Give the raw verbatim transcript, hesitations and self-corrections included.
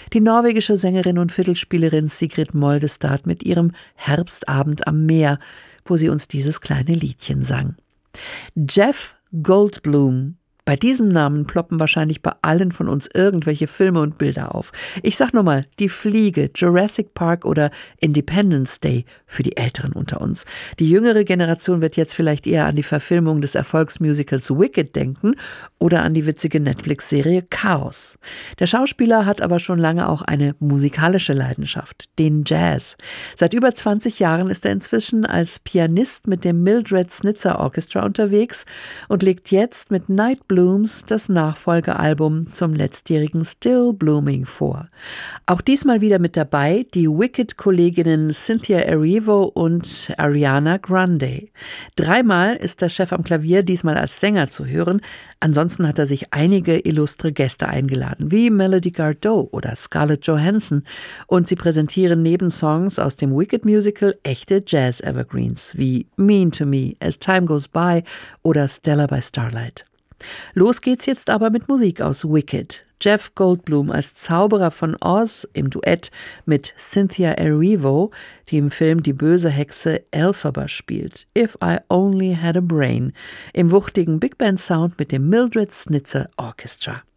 Die norwegische Sängerin und Fiddlespielerin Sigrid Moldestad mit ihrem Herbstabend am Meer, wo sie uns dieses kleine Liedchen sang. Jeff Goldblum. Bei diesem Namen ploppen wahrscheinlich bei allen von uns irgendwelche Filme und Bilder auf. Ich sag nur mal, Die Fliege, Jurassic Park oder Independence Day für die Älteren unter uns. Die jüngere Generation wird jetzt vielleicht eher an die Verfilmung des Erfolgsmusicals Wicked denken oder an die witzige Netflix-Serie Chaos. Der Schauspieler hat aber schon lange auch eine musikalische Leidenschaft, den Jazz. Seit über zwanzig Jahren ist er inzwischen als Pianist mit dem Mildred Snitzer Orchestra unterwegs und legt jetzt mit Night Blooms das Nachfolgealbum zum letztjährigen Still Blooming vor. Auch diesmal wieder mit dabei die Wicked-Kolleginnen Cynthia Erivo und Ariana Grande. Dreimal ist der Chef am Klavier, diesmal als Sänger zu hören. Ansonsten hat er sich einige illustre Gäste eingeladen, wie Melody Gardot oder Scarlett Johansson. Und sie präsentieren neben Songs aus dem Wicked-Musical echte Jazz-Evergreens wie Mean to Me, As Time Goes By oder Stella by Starlight. Los geht's jetzt aber mit Musik aus Wicked. Jeff Goldblum als Zauberer von Oz im Duett mit Cynthia Erivo, die im Film die böse Hexe Elphaba spielt. If I Only Had a Brain im wuchtigen Big Band Sound mit dem Mildred Snitzer Orchestra.